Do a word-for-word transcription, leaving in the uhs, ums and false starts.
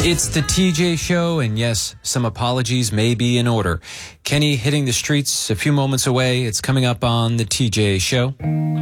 It's the T J Show, and yes, some apologies may be in order. Kenny hitting the streets a few moments away. It's coming up on the T J Show.